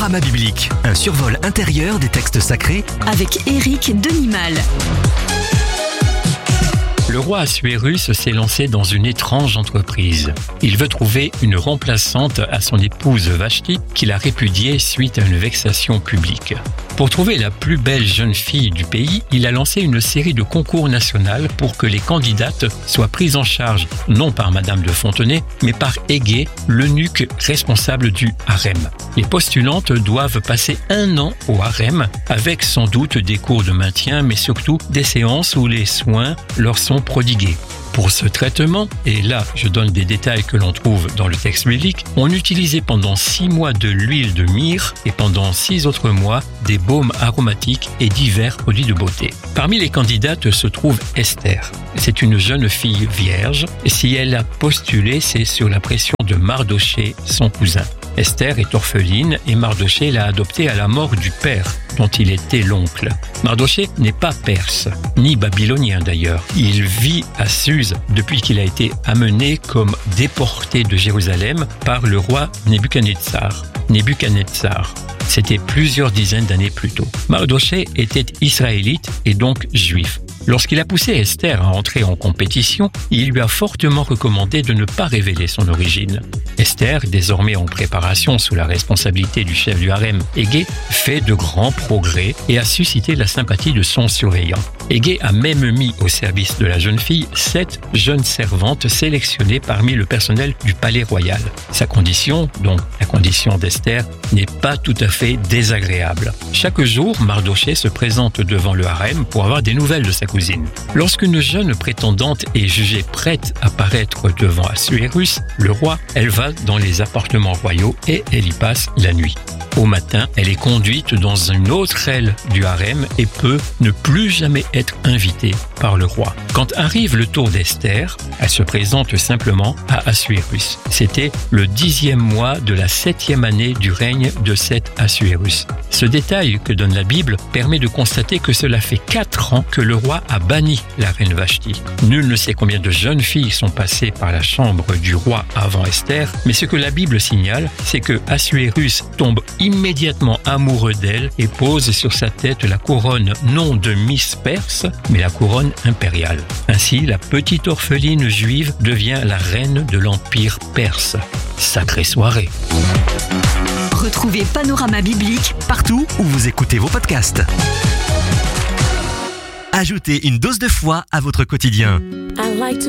Panorama biblique, un survol intérieur des textes sacrés avec Éric Denimal. Le roi Assuérus s'est lancé dans une étrange entreprise. Il veut trouver une remplaçante à son épouse Vashti qu'il a répudiée suite à une vexation publique. Pour trouver la plus belle jeune fille du pays, il a lancé une série de concours national pour que les candidates soient prises en charge non par Madame de Fontenay, mais par Égée, l'eunuque responsable du harem. Les postulantes doivent passer 1 an au harem, avec sans doute des cours de maintien, mais surtout des séances où les soins leur sont prodigués. Pour ce traitement, et là je donne des détails que l'on trouve dans le texte biblique, on utilisait pendant 6 mois de l'huile de myrrhe et pendant 6 autres mois des baumes aromatiques et divers produits de beauté. Parmi les candidates se trouve Esther. C'est une jeune fille vierge, et si elle a postulé, c'est sur la pression de Mardochée, son cousin. Esther est orpheline et Mardochée l'a adoptée à la mort du père, dont il était l'oncle. Mardochée n'est pas perse, ni babylonien d'ailleurs. Il vit à Suse depuis qu'il a été amené comme déporté de Jérusalem par le roi Nebuchadnezzar. C'était plusieurs dizaines d'années plus tôt. Mardochée était israélite et donc juif. Lorsqu'il a poussé Esther à entrer en compétition, il lui a fortement recommandé de ne pas révéler son origine. Esther, désormais en préparation sous la responsabilité du chef du harem, Égée, fait de grands progrès et a suscité la sympathie de son surveillant. Égée a même mis au service de la jeune fille 7 jeunes servantes sélectionnées parmi le personnel du palais royal. Sa condition, donc la condition d'Esther, n'est pas tout à fait désagréable. Chaque jour, Mardochée se présente devant le harem pour avoir des nouvelles de sa cousine. Lorsqu'une jeune prétendante est jugée prête à paraître devant Assuérus, le roi, elle va dans les appartements royaux et elle y passe la nuit. Au matin, elle est conduite dans une autre aile du harem et peut ne plus jamais être invitée par le roi. Quand arrive le tour d'Esther, elle se présente simplement à Assuérus. C'était le 10e mois de la 7e année du règne de cet Assuérus. Ce détail que donne la Bible permet de constater que cela fait 4 ans que le roi a banni la reine Vashti. Nul ne sait combien de jeunes filles sont passées par la chambre du roi avant Esther, mais ce que la Bible signale, c'est que Assuérus tombe immédiatement amoureux d'elle et pose sur sa tête la couronne non de Miss Perse, mais la couronne impériale. Ainsi, la petite orpheline juive devient la reine de l'Empire perse. Sacrée soirée. Retrouvez Panorama biblique partout où vous écoutez vos podcasts. Ajoutez une dose de foi à votre quotidien. I like to